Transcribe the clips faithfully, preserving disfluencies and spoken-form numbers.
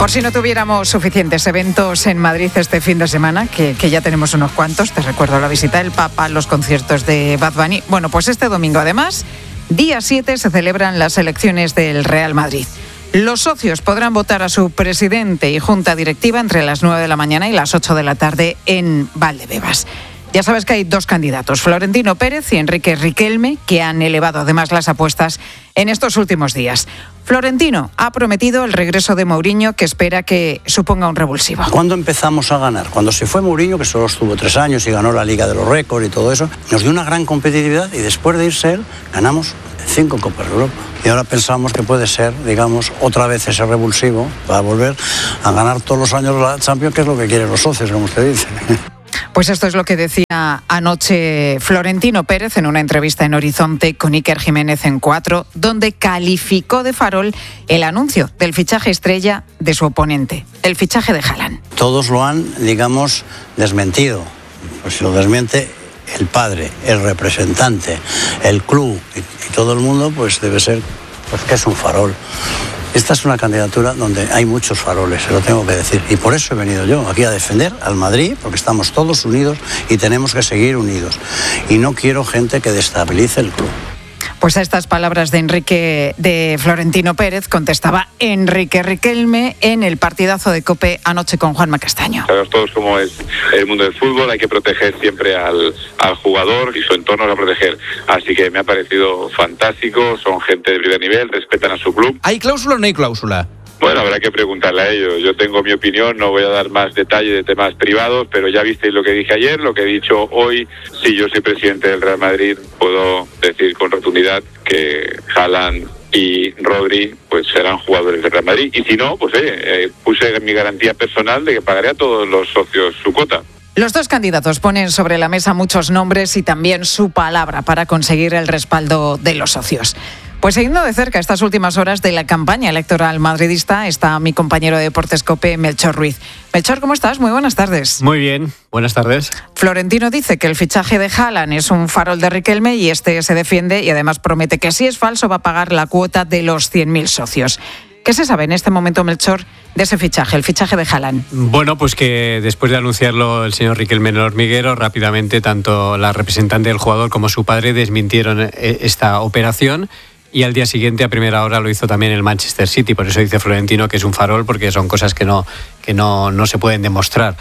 Por si no tuviéramos suficientes eventos en Madrid este fin de semana, que, que ya tenemos unos cuantos, te recuerdo la visita del Papa, los conciertos de Bad Bunny. Bueno, pues este domingo además, día siete, se celebran las elecciones del Real Madrid. Los socios podrán votar a su presidente y junta directiva entre las nueve de la mañana y las ocho de la tarde en Valdebebas. Ya sabes que hay dos candidatos, Florentino Pérez y Enrique Riquelme, que han elevado además las apuestas en estos últimos días. Florentino ha prometido el regreso de Mourinho, que espera que suponga un revulsivo. ¿Cuándo empezamos a ganar? Cuando se fue Mourinho, que solo estuvo tres años y ganó la Liga de los Récords y todo eso, nos dio una gran competitividad y después de irse él, ganamos cinco Copas de Europa. Y ahora pensamos que puede ser, digamos, otra vez ese revulsivo para volver a ganar todos los años la Champions, que es lo que quieren los socios, como usted dice. Pues esto es lo que decía anoche Florentino Pérez en una entrevista en Horizonte con Iker Jiménez en Cuatro, donde calificó de farol el anuncio del fichaje estrella de su oponente, el fichaje de Haaland. Todos lo han, digamos, desmentido. Pues si lo desmiente el padre, el representante, el club y, y todo el mundo, pues debe ser pues que es un farol. Esta es una candidatura donde hay muchos faroles, se lo tengo que decir. Y por eso he venido yo aquí a defender al Madrid, porque estamos todos unidos y tenemos que seguir unidos. Y no quiero gente que destabilice el club. Pues a estas palabras de Enrique, de Florentino Pérez, contestaba Enrique Riquelme en el partidazo de COPE anoche con Juanma Castaño. Sabemos todos cómo es el mundo del fútbol, hay que proteger siempre al, al jugador y su entorno a proteger. Así que me ha parecido fantástico, son gente de primer nivel, respetan a su club. ¿Hay cláusula o no hay cláusula? Bueno, habrá que preguntarle a ellos. Yo tengo mi opinión, no voy a dar más detalle de temas privados, pero ya visteis lo que dije ayer, lo que he dicho hoy. Si yo soy presidente del Real Madrid, puedo decir con rotundidad que Haaland y Rodri pues serán jugadores del Real Madrid. Y si no, pues eh, eh, puse mi garantía personal de que pagaré a todos los socios su cuota. Los dos candidatos ponen sobre la mesa muchos nombres y también su palabra para conseguir el respaldo de los socios. Pues siguiendo de cerca estas últimas horas de la campaña electoral madridista está mi compañero de Deportes COPE, Melchor Ruiz. Melchor, ¿cómo estás? Muy buenas tardes. Muy bien, buenas tardes. Florentino dice que el fichaje de Haaland es un farol de Riquelme y este se defiende y además promete que si es falso va a pagar la cuota de los cien mil socios. ¿Qué se sabe en este momento, Melchor, de ese fichaje, el fichaje de Haaland? Bueno, pues que después de anunciarlo el señor Riquelme en el hormiguero, rápidamente tanto la representante del jugador como su padre desmintieron esta operación. Y al día siguiente, a primera hora, lo hizo también el Manchester City. Por eso dice Florentino que es un farol, porque son cosas que no, que no, no se pueden demostrar.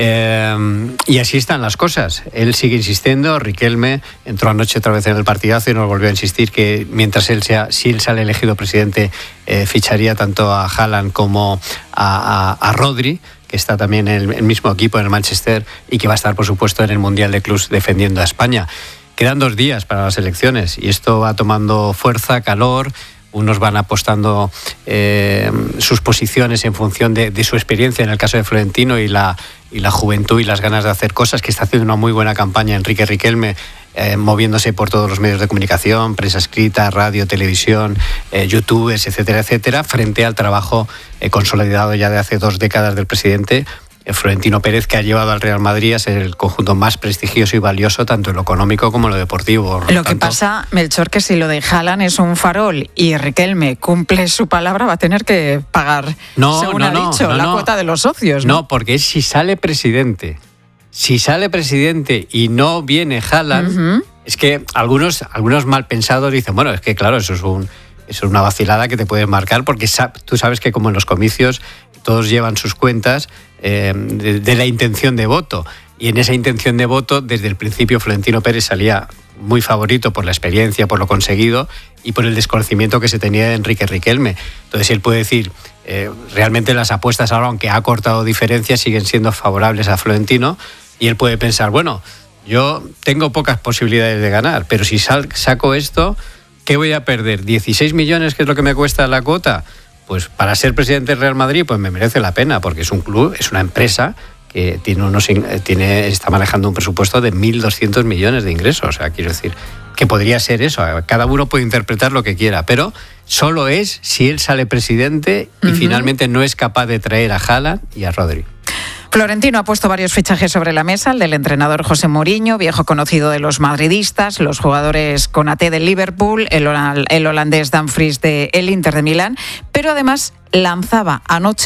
Eh, y así están las cosas. Él sigue insistiendo. Riquelme entró anoche otra vez en el partidazo y nos volvió a insistir que mientras él sea, si él sale elegido presidente, eh, ficharía tanto a Haaland como a, a, a Rodri, que está también en el, el mismo equipo en el Manchester y que va a estar, por supuesto, en el Mundial de Clubs defendiendo a España. Quedan dos días para las elecciones y esto va tomando fuerza, calor. Unos van apostando eh, sus posiciones en función de, de su experiencia, en el caso de Florentino, y la, y la juventud y las ganas de hacer cosas, que está haciendo una muy buena campaña Enrique Riquelme, eh, moviéndose por todos los medios de comunicación, prensa escrita, radio, televisión, eh, youtubers, etcétera, etcétera, frente al trabajo eh, consolidado ya de hace dos décadas del presidente Florentino Pérez, que ha llevado al Real Madrid a ser el conjunto más prestigioso y valioso tanto en lo económico como en lo deportivo. Lo, lo que tanto... pasa, Melchor, que si lo de Haaland es un farol y Riquelme cumple su palabra, va a tener que pagar, no, según no, ha no, dicho, no, la no. cuota de los socios. ¿no? No, porque es si sale presidente. Si sale presidente y no viene Haaland, uh-huh. es que algunos, algunos mal pensados dicen, bueno, es que claro, eso es un... Eso es una vacilada que te puedes marcar, porque tú sabes que como en los comicios todos llevan sus cuentas eh, de, de la intención de voto. Y en esa intención de voto, desde el principio, Florentino Pérez salía muy favorito por la experiencia, por lo conseguido y por el desconocimiento que se tenía de Enrique Riquelme. Entonces él puede decir, eh, realmente las apuestas ahora, aunque ha cortado diferencias, siguen siendo favorables a Florentino, y él puede pensar, bueno, yo tengo pocas posibilidades de ganar, pero si sal, saco esto... ¿Qué voy a perder? ¿dieciséis millones, que es lo que me cuesta la cuota? Pues para ser presidente del Real Madrid, pues me merece la pena, porque es un club, es una empresa que tiene unos, tiene, está manejando un presupuesto de mil doscientos millones de ingresos. O sea, quiero decir, que podría ser eso. Cada uno puede interpretar lo que quiera, pero solo es si él sale presidente y uh-huh. finalmente no es capaz de traer a Haaland y a Rodri. Florentino ha puesto varios fichajes sobre la mesa, el del entrenador José Mourinho, viejo conocido de los madridistas, los jugadores Konaté del Liverpool, el, el holandés Dumfries del Inter de Milán, pero además lanzaba anoche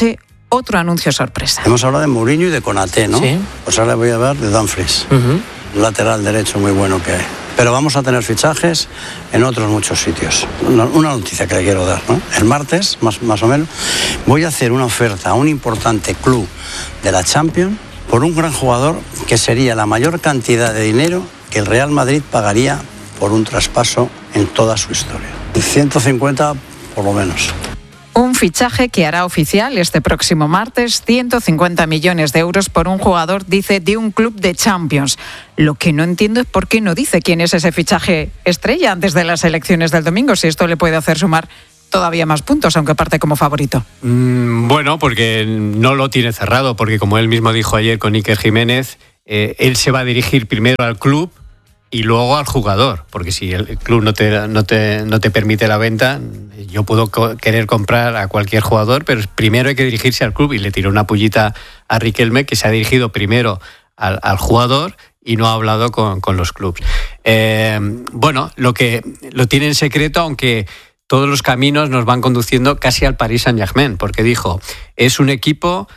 otro anuncio sorpresa. Hemos hablado de Mourinho y de Konaté, ¿no? Sí. Pues ahora voy a hablar de Dumfries, Uh-huh. lateral derecho muy bueno que hay. Pero vamos a tener fichajes en otros muchos sitios. Una, una noticia que le quiero dar, ¿no? El martes, más, más o menos, voy a hacer una oferta a un importante club de la Champions por un gran jugador que sería la mayor cantidad de dinero que el Real Madrid pagaría por un traspaso en toda su historia. ciento cincuenta por lo menos. Un fichaje que hará oficial este próximo martes ciento cincuenta millones de euros por un jugador, dice, de un club de Champions. Lo que no entiendo es por qué no dice quién es ese fichaje estrella antes de las elecciones del domingo, si esto le puede hacer sumar todavía más puntos, aunque parte como favorito. Mm, bueno, porque no lo tiene cerrado, porque como él mismo dijo ayer con Iker Jiménez, eh, él se va a dirigir primero al club y luego al jugador, porque si el club no te, no te, no te permite la venta, yo puedo co- querer comprar a cualquier jugador, pero primero hay que dirigirse al club, y le tiró una pullita a Riquelme, que se ha dirigido primero al, al jugador y no ha hablado con, con los clubes. Eh, bueno, lo que lo tiene en secreto, aunque todos los caminos nos van conduciendo casi al Paris Saint-Germain, porque dijo, es un equipo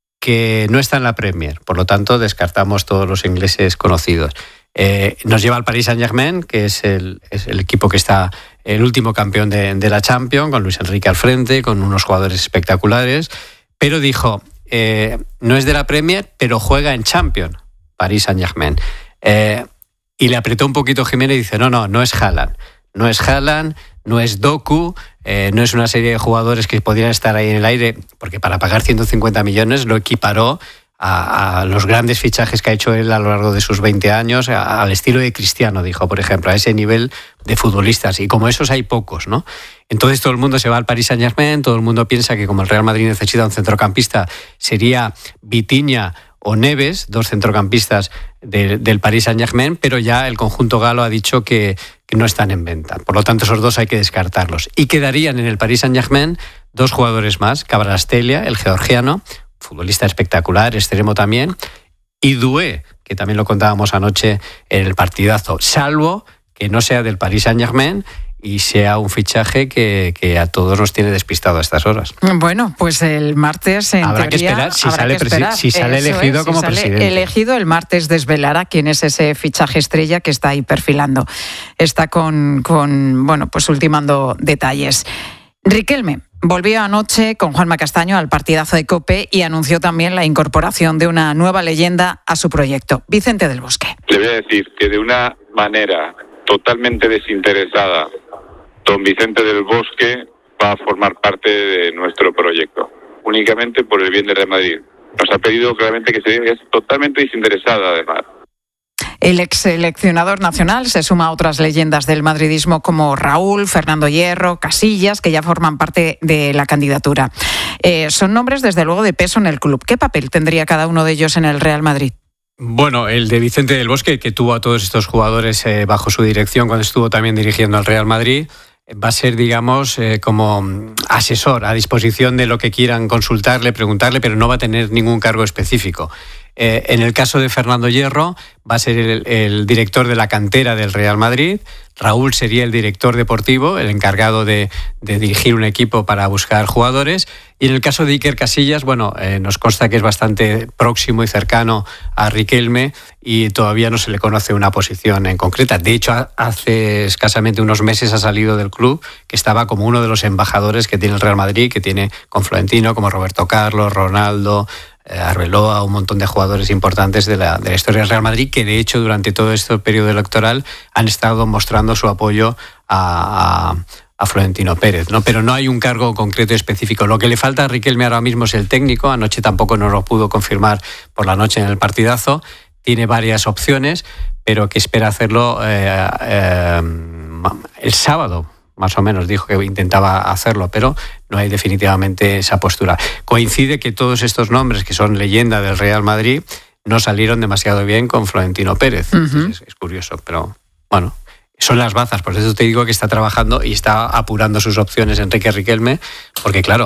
que no está en la Premier, por lo tanto descartamos todos los ingleses conocidos. Eh, nos lleva al Paris Saint-Germain, que es el, es el equipo que está el último campeón de, de la Champions, con Luis Enrique al frente, con unos jugadores espectaculares, pero dijo, eh, no es de la Premier, pero juega en Champions, Paris Saint-Germain. Eh, y le apretó un poquito Jiménez y dice, no, no, no es Haaland, no es Haaland, no es Doku, eh, no es una serie de jugadores que podrían estar ahí en el aire, porque para pagar ciento cincuenta millones lo equiparó A, a los grandes fichajes que ha hecho él a lo largo de sus veinte años, a, al estilo de Cristiano, dijo, por ejemplo, a ese nivel de futbolistas, y como esos hay pocos, ¿no? Entonces todo el mundo se va al Paris Saint-Germain, todo el mundo piensa que como el Real Madrid necesita un centrocampista, sería Vitinha o Neves, dos centrocampistas de, del Paris Saint-Germain, pero ya el conjunto galo ha dicho que, que no están en venta, por lo tanto esos dos hay que descartarlos, y quedarían en el Paris Saint-Germain dos jugadores más, Kvaratskhelia, el georgiano, futbolista espectacular, extremo también, y Doué, que también lo contábamos anoche en el partidazo, salvo que no sea del Paris Saint-Germain y sea un fichaje que, que a todos nos tiene despistado a estas horas. Bueno, pues el martes en habrá teoría, que esperar si habrá sale, que esperar. Presi- si sale Eso elegido es, como si sale presidente. elegido, el martes desvelará quién es ese fichaje estrella que está ahí perfilando. Está con, con bueno, pues ultimando detalles. Riquelme volvió anoche con Juanma Castaño al partidazo de COPE y anunció también la incorporación de una nueva leyenda a su proyecto, Vicente del Bosque. Le voy a decir que de una manera totalmente desinteresada, don Vicente del Bosque va a formar parte de nuestro proyecto, únicamente por el bien del Real Madrid. Nos ha pedido claramente que se es totalmente desinteresada, además. El ex seleccionador nacional se suma a otras leyendas del madridismo como Raúl, Fernando Hierro, Casillas, que ya forman parte de la candidatura. Eh, son nombres, desde luego, de peso en el club. ¿Qué papel tendría cada uno de ellos en el Real Madrid? Bueno, el de Vicente del Bosque, que tuvo a todos estos jugadores eh, bajo su dirección cuando estuvo también dirigiendo al Real Madrid, va a ser, digamos, eh, como asesor a disposición de lo que quieran consultarle, preguntarle, pero no va a tener ningún cargo específico. Eh, en el caso de Fernando Hierro, va a ser el, el director de la cantera del Real Madrid. Raúl sería el director deportivo, el encargado de, de dirigir un equipo para buscar jugadores. Y en el caso de Iker Casillas, bueno, eh, nos consta que es bastante próximo y cercano a Riquelme y todavía no se le conoce una posición en concreta. De hecho, hace escasamente unos meses ha salido del club, que estaba como uno de los embajadores que tiene el Real Madrid, que tiene con Florentino, como Roberto Carlos, Ronaldo, Arbeloa, un montón de jugadores importantes de la, de la historia del Real Madrid, que de hecho durante todo este periodo electoral han estado mostrando su apoyo a, a, a Florentino Pérez, ¿no? Pero no hay un cargo concreto específico. Lo que le falta a Riquelme ahora mismo es el técnico. Anoche tampoco nos lo pudo confirmar por la noche en el partidazo. Tiene varias opciones, pero que espera hacerlo eh, eh, el sábado. Más o menos dijo que intentaba hacerlo, pero no hay definitivamente esa postura. Coincide que todos estos nombres, que son leyenda del Real Madrid, no salieron demasiado bien con Florentino Pérez. Uh-huh. es, es curioso, pero bueno, son las bazas. Por eso te digo que está trabajando y está apurando sus opciones Enrique Riquelme, porque claro,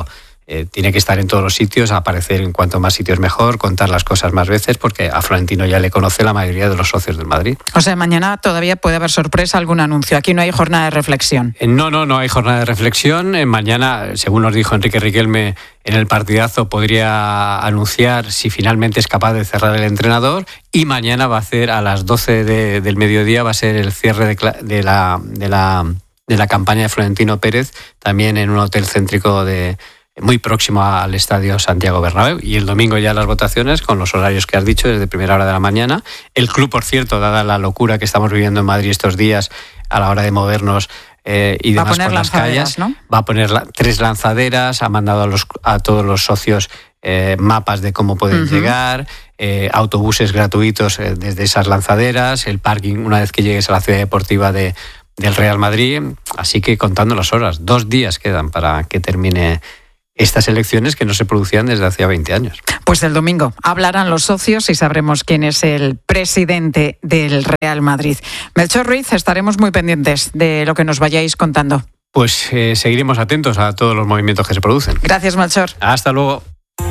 eh, tiene que estar en todos los sitios, aparecer en cuanto más sitios mejor, contar las cosas más veces, porque a Florentino ya le conoce la mayoría de los socios del Madrid. O sea, mañana todavía puede haber sorpresa, algún anuncio. Aquí no hay jornada de reflexión. Eh, no, no, no hay jornada de reflexión. Eh, mañana, según nos dijo Enrique Riquelme en el partidazo, podría anunciar si finalmente es capaz de cerrar el entrenador, y mañana va a hacer a las doce de, del mediodía va a ser el cierre de, de la... De la de la campaña de Florentino Pérez, también en un hotel céntrico de muy próximo al Estadio Santiago Bernabéu. Y el domingo ya las votaciones, con los horarios que has dicho, desde primera hora de la mañana. El club, por cierto, dada la locura que estamos viviendo en Madrid estos días, a la hora de movernos eh, y demás por las calles, ¿no? Va a poner la, tres lanzaderas, ha mandado a, los, a todos los socios eh, mapas de cómo pueden uh-huh. llegar, eh, autobuses gratuitos eh, desde esas lanzaderas, el parking una vez que llegues a la ciudad deportiva de del Real Madrid, así que contando las horas, dos días quedan para que termine estas elecciones que no se producían desde hacía veinte años. Pues el domingo hablarán los socios y sabremos quién es el presidente del Real Madrid. Melchor Ruiz, estaremos muy pendientes de lo que nos vayáis contando. Pues eh, seguiremos atentos a todos los movimientos que se producen. Gracias, Melchor. Hasta luego.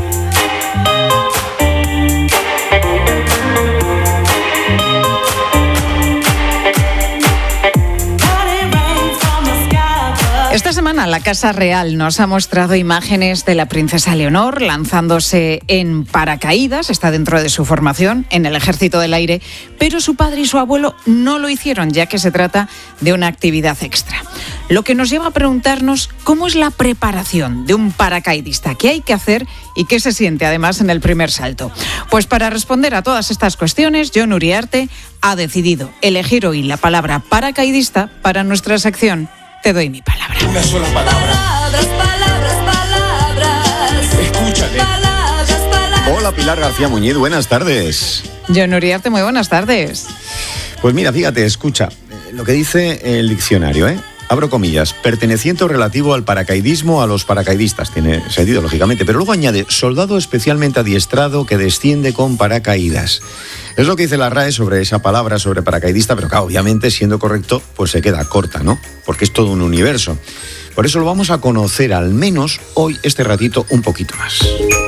Esta semana la Casa Real nos ha mostrado imágenes de la princesa Leonor lanzándose en paracaídas, está dentro de su formación en el Ejército del Aire, pero su padre y su abuelo no lo hicieron, ya que se trata de una actividad extra. Lo que nos lleva a preguntarnos cómo es la preparación de un paracaidista, qué hay que hacer y qué se siente además en el primer salto. Pues para responder a todas estas cuestiones, Jon Uriarte ha decidido elegir hoy la palabra paracaidista para nuestra sección Te doy mi palabra. Una sola palabra. Palabras, palabras, palabras. Escúchale. Palabras, palabras. Hola, Pilar García Muñiz, buenas tardes. Jon Uriarte, muy buenas tardes. Pues mira, fíjate, escucha lo que dice el diccionario, ¿eh? Abro comillas, perteneciente o relativo al paracaidismo, a los paracaidistas. Tiene sentido, lógicamente, pero luego añade, soldado especialmente adiestrado que desciende con paracaídas. Es lo que dice la R A E sobre esa palabra, sobre paracaidista, pero claro, obviamente, siendo correcto, pues se queda corta, ¿no? Porque es todo un universo. Por eso lo vamos a conocer, al menos hoy, este ratito, un poquito más.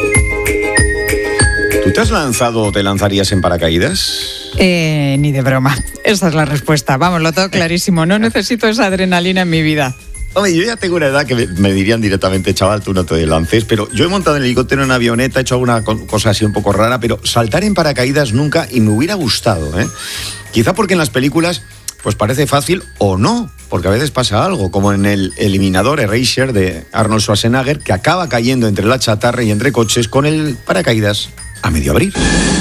¿Tú te has lanzado o te lanzarías en paracaídas? Eh, ni de broma. Esa es la respuesta. Vamos, lo tengo clarísimo. No necesito esa adrenalina en mi vida. Hombre, yo ya tengo una edad que me, me dirían directamente, chaval, tú no te lances, pero yo he montado en helicóptero, en avioneta, he hecho alguna cosa así un poco rara, pero saltar en paracaídas nunca, y me hubiera gustado, ¿eh? Quizá porque en las películas pues parece fácil o no, porque a veces pasa algo, como en el Eliminador, Eraser, de Arnold Schwarzenegger, que acaba cayendo entre la chatarra y entre coches con el paracaídas a medio abrir.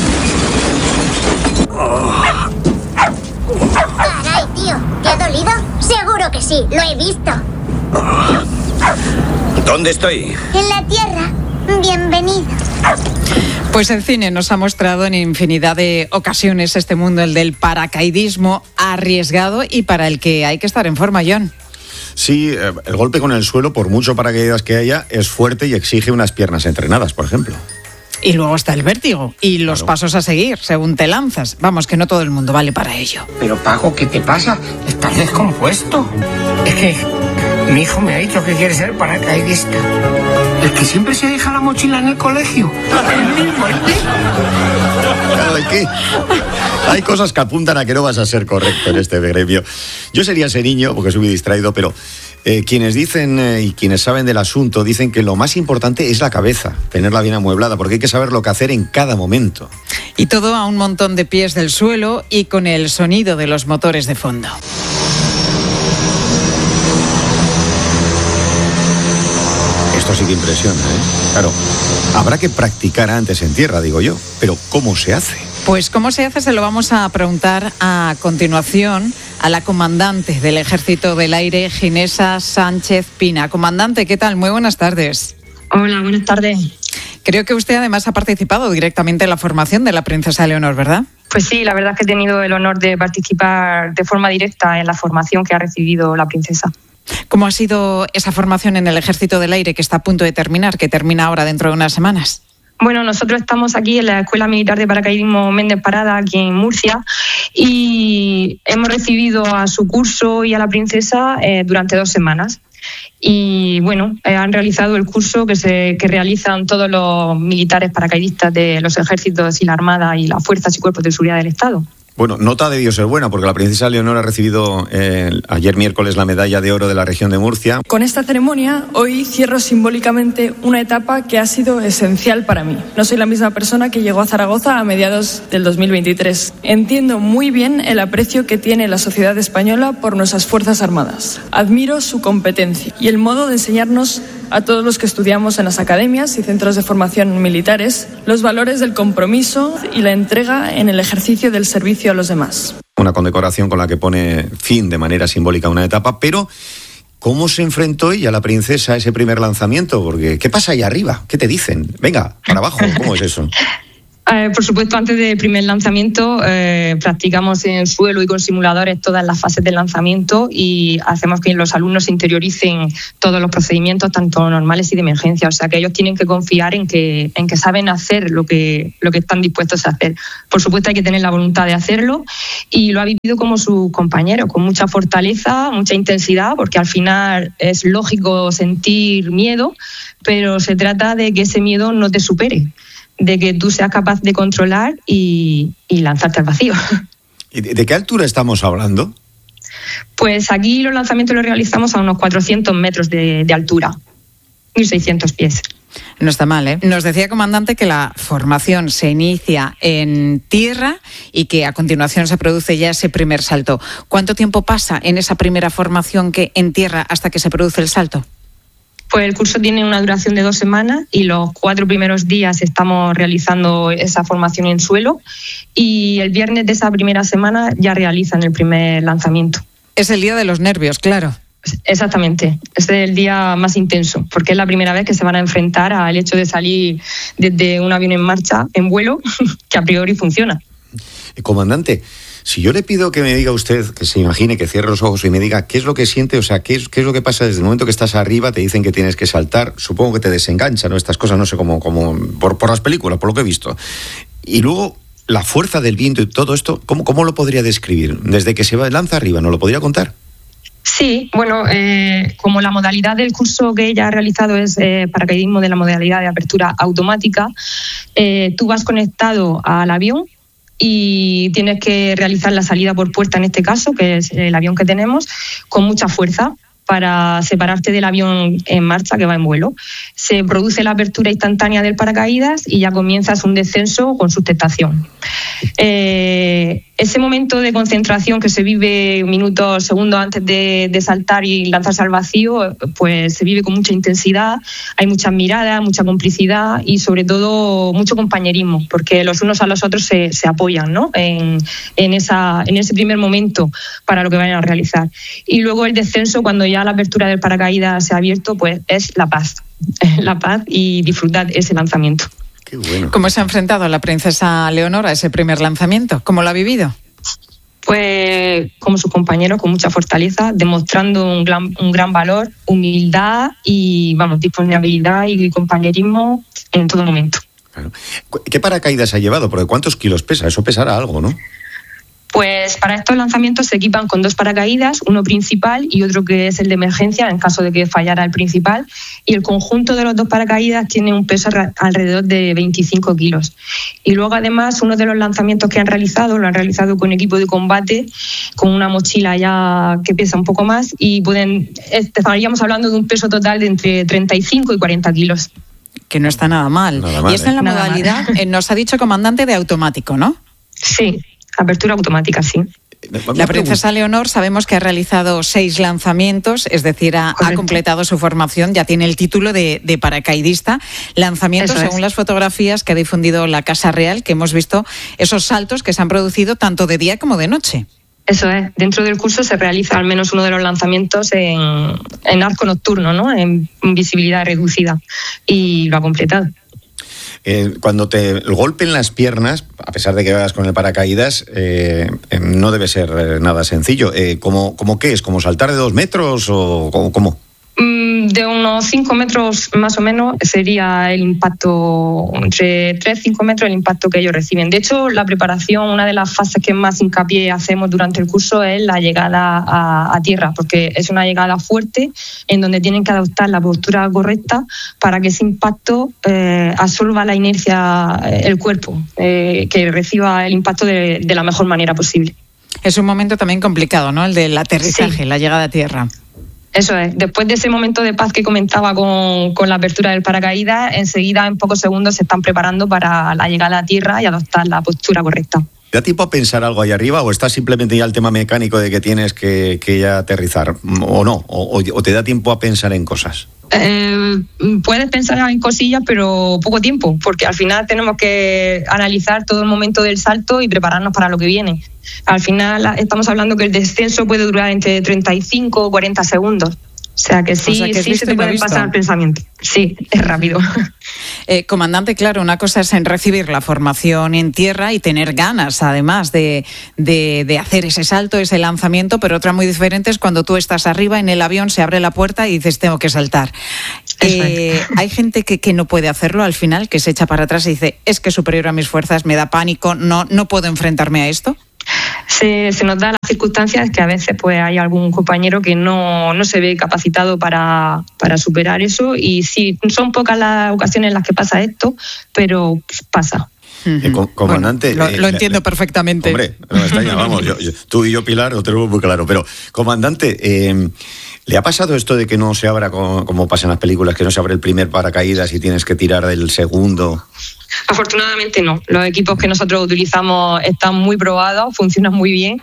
Caray, tío, ¿te ha dolido? Seguro que sí, lo he visto. ¿Dónde estoy? En la Tierra. Bienvenido. Pues el cine nos ha mostrado en infinidad de ocasiones este mundo, el del paracaidismo arriesgado y para el que hay que estar en forma, Jon. Sí, el golpe con el suelo, por mucho paracaídas que haya, es fuerte y exige unas piernas entrenadas, por ejemplo. Y luego está el vértigo y los claro. pasos a seguir según te lanzas. Vamos, que no todo el mundo vale para ello. Pero Paco, ¿qué te pasa? Estás descompuesto. Es que mi hijo me ha dicho que quiere ser paracaidista. El que siempre se deja la mochila en el colegio. El mismo, el mismo. Claro, ¿de qué? Hay cosas que apuntan a que no vas a ser correcto en este gremio. Yo sería ese niño, porque soy muy distraído, pero eh, quienes dicen eh, y quienes saben del asunto dicen que lo más importante es la cabeza, tenerla bien amueblada, porque hay que saber lo que hacer en cada momento. Y todo a un montón de pies del suelo y con el sonido de los motores de fondo. Esto sí que impresiona, ¿eh? Claro, habrá que practicar antes en tierra, digo yo, pero ¿cómo se hace? Pues cómo se hace se lo vamos a preguntar a continuación a la comandante del Ejército del Aire, Ginesa Sánchez Pina. Comandante, ¿qué tal? Muy buenas tardes. Hola, buenas tardes. Creo que usted además ha participado directamente en la formación de la princesa Leonor, ¿verdad? Pues sí, la verdad es que he tenido el honor de participar de forma directa en la formación que ha recibido la princesa. ¿Cómo ha sido esa formación en el Ejército del Aire que está a punto de terminar, que termina ahora dentro de unas semanas? Bueno, nosotros estamos aquí en la Escuela Militar de Paracaidismo Méndez Parada, aquí en Murcia, y hemos recibido a su curso y a la princesa eh, durante dos semanas. Y bueno, eh, han realizado el curso que, se, que realizan todos los militares paracaidistas de los ejércitos y la Armada y las fuerzas y cuerpos de seguridad del Estado. Bueno, nota debió ser buena, porque la princesa Leonor ha recibido eh, ayer miércoles la medalla de oro de la región de Murcia. Con esta ceremonia, hoy cierro simbólicamente una etapa que ha sido esencial para mí. No soy la misma persona que llegó a Zaragoza a mediados del dos mil veintitrés. Entiendo muy bien el aprecio que tiene la sociedad española por nuestras Fuerzas Armadas. Admiro su competencia y el modo de enseñarnos a todos los que estudiamos en las academias y centros de formación militares los valores del compromiso y la entrega en el ejercicio del servicio a los demás. Una condecoración con la que pone fin de manera simbólica a una etapa, pero ¿cómo se enfrentó ella, la princesa, a ese primer lanzamiento? Porque ¿qué pasa ahí arriba? ¿Qué te dicen? Venga, para abajo, ¿cómo es eso? Eh, por supuesto, antes del primer lanzamiento eh, practicamos en suelo y con simuladores todas las fases del lanzamiento y hacemos que los alumnos interioricen todos los procedimientos, tanto normales y de emergencia. O sea, que ellos tienen que confiar en que, en que saben hacer lo que, lo que están dispuestos a hacer. Por supuesto, hay que tener la voluntad de hacerlo y lo ha vivido como sus compañeros, con mucha fortaleza, mucha intensidad, porque al final es lógico sentir miedo, pero se trata de que ese miedo no te supere, de que tú seas capaz de controlar y, y lanzarte al vacío. ¿Y de, de qué altura estamos hablando? Pues aquí los lanzamientos los realizamos a unos cuatrocientos metros de, de altura, mil seiscientos pies. No está mal, ¿eh? Nos decía, comandante, que la formación se inicia en tierra y que a continuación se produce ya ese primer salto. ¿Cuánto tiempo pasa en esa primera formación que en tierra hasta que se produce el salto? Pues el curso tiene una duración de dos semanas y los cuatro primeros días estamos realizando esa formación en suelo y el viernes de esa primera semana ya realizan el primer lanzamiento. Es el día de los nervios, claro. Exactamente, es el día más intenso porque es la primera vez que se van a enfrentar al hecho de salir desde un avión en marcha, en vuelo, que a priori funciona. Comandante, si yo le pido que me diga usted, que se imagine, que cierre los ojos y me diga qué es lo que siente, o sea, qué es, qué es lo que pasa desde el momento que estás arriba, te dicen que tienes que saltar, supongo que te desengancha, ¿no? Estas cosas, no sé cómo, cómo por, por las películas, por lo que he visto. Y luego, la fuerza del viento y todo esto, ¿cómo, cómo lo podría describir? Desde que se va, lanza arriba, ¿no lo podría contar? Sí, bueno, eh, como la modalidad del curso que ella ha realizado es eh, paracaidismo de la modalidad de apertura automática, eh, tú vas conectado al avión y tienes que realizar la salida por puerta, en este caso, que es el avión que tenemos, con mucha fuerza para separarte del avión en marcha que va en vuelo. Se produce la apertura instantánea del paracaídas y ya comienzas un descenso con sustentación. Eh, ese momento de concentración que se vive minutos, segundos antes de, de saltar y lanzarse al vacío, pues se vive con mucha intensidad, hay muchas miradas, mucha complicidad y sobre todo mucho compañerismo, porque los unos a los otros se, se apoyan, ¿no? en, en, esa, en ese primer momento para lo que vayan a realizar. Y luego el descenso, cuando ya la apertura del paracaídas se ha abierto, pues es la paz, la paz y disfrutar ese lanzamiento. Qué bueno. ¿Cómo se ha enfrentado la princesa Leonor a ese primer lanzamiento? ¿Cómo lo ha vivido? Pues como sus compañeros, con mucha fortaleza, demostrando un gran, un gran valor, humildad y, vamos, disponibilidad y compañerismo en todo momento. Claro. ¿Qué paracaídas ha llevado? Porque ¿cuántos kilos pesa? Eso pesará algo, ¿no? Pues para estos lanzamientos se equipan con dos paracaídas, uno principal y otro que es el de emergencia en caso de que fallara el principal, y el conjunto de los dos paracaídas tiene un peso alrededor de veinticinco kilos. Y luego además uno de los lanzamientos que han realizado lo han realizado con equipo de combate, con una mochila ya que pesa un poco más y pueden, estaríamos hablando de un peso total de entre treinta y cinco y cuarenta kilos. Que no está nada mal. Nada mal, y es en la ¿eh? modalidad, eh, nos ha dicho, comandante, de automático, ¿no? Sí. Apertura automática, sí. La princesa Leonor sabemos que ha realizado seis lanzamientos, es decir, ha, ha completado su formación, ya tiene el título de, de paracaidista. Lanzamientos, Eso es. según las fotografías que ha difundido la Casa Real, que hemos visto esos saltos que se han producido tanto de día como de noche. Eso es. Dentro del curso se realiza al menos uno de los lanzamientos en, en arco nocturno, ¿no? En visibilidad reducida. Y lo ha completado. Eh, cuando te el golpe en las piernas, a pesar de que vayas con el paracaídas, eh, eh, no debe ser eh, nada sencillo. Eh, ¿cómo, ¿Cómo qué es? ¿Como saltar de dos metros o cómo? cómo? De unos cinco metros más o menos sería el impacto, entre tres y cinco metros el impacto que ellos reciben. De hecho, la preparación, una de las fases que más hincapié hacemos durante el curso es la llegada a, a tierra, porque es una llegada fuerte en donde tienen que adoptar la postura correcta para que ese impacto eh, absorba la inercia el cuerpo, eh, que reciba el impacto de, de la mejor manera posible. Es un momento también complicado, ¿no? El del aterrizaje, sí. La llegada a tierra. Eso es, después de ese momento de paz que comentaba con, con la apertura del paracaídas, enseguida en pocos segundos se están preparando para la llegada a tierra y adoptar la postura correcta. ¿Te da tiempo a pensar algo ahí arriba o está simplemente ya el tema mecánico de que tienes que, que ya aterrizar o no? O, o te da tiempo a pensar en cosas? Eh, puedes pensar en cosillas, pero poco tiempo, porque al final tenemos que analizar todo el momento del salto y prepararnos para lo que viene. Al final estamos hablando que el descenso puede durar entre treinta y cinco o cuarenta segundos. O sea que sí, o sea que sí se te puede pasar el pensamiento. Sí, es rápido. Eh, comandante, claro, una cosa es en recibir la formación en tierra y tener ganas, además, de, de, de hacer ese salto, ese lanzamiento, pero otra muy diferente es cuando tú estás arriba en el avión, se abre la puerta y dices, tengo que saltar. Eh, hay gente que, que no puede hacerlo al final, que se echa para atrás y dice, es que es superior a mis fuerzas, me da pánico, no, no puedo enfrentarme a esto. Se, se nos da las circunstancias que a veces pues hay algún compañero que no, no se ve capacitado para, para superar eso y sí, son pocas las ocasiones en las que pasa esto, pero pasa. Eh, com- comandante, bueno, lo, lo eh, entiendo le, perfectamente. Hombre, no me extraña, vamos, yo, yo, tú y yo, Pilar, lo tenemos muy claro. Pero, comandante, eh, ¿le ha pasado esto de que no se abra, como, como pasa en las películas, que no se abre el primer paracaídas y tienes que tirar del segundo? Afortunadamente no. Los equipos que nosotros utilizamos están muy probados, funcionan muy bien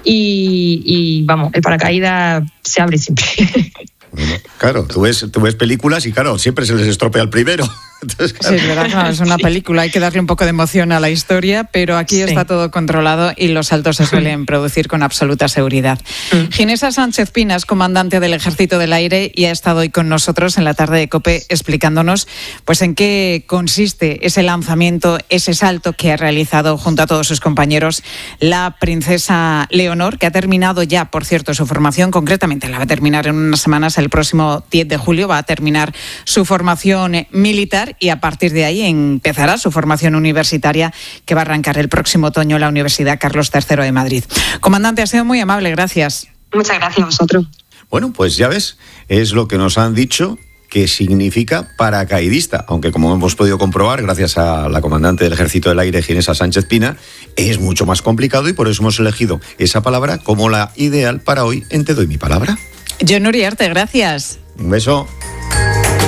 y, y vamos, el paracaídas se abre siempre. Bueno, claro, tú ves, tú ves películas y claro, siempre se les estropea el primero. Entonces, claro. Sí, es verdad, no, es una película, hay que darle un poco de emoción a la historia, pero aquí sí. Está todo controlado y los saltos se suelen producir con absoluta seguridad. Mm. Ginesa Sánchez Pinas, comandante del Ejército del Aire, y ha estado hoy con nosotros en la tarde de COPE explicándonos pues en qué consiste ese lanzamiento, ese salto que ha realizado junto a todos sus compañeros la princesa Leonor, que ha terminado ya, por cierto, su formación, concretamente la va a terminar en unas semanas, el próximo diez de julio va a terminar su formación militar y a partir de ahí empezará su formación universitaria que va a arrancar el próximo otoño en la Universidad Carlos tercero de Madrid. Comandante, ha sido muy amable, gracias. Muchas gracias a vosotros. Bueno, pues ya ves, es lo que nos han dicho que significa paracaidista, aunque como hemos podido comprobar, gracias a la comandante del Ejército del Aire, Ginesa Sánchez Pina, es mucho más complicado y por eso hemos elegido esa palabra como la ideal para hoy en Te doy mi palabra. John Uriarte, gracias. Un beso.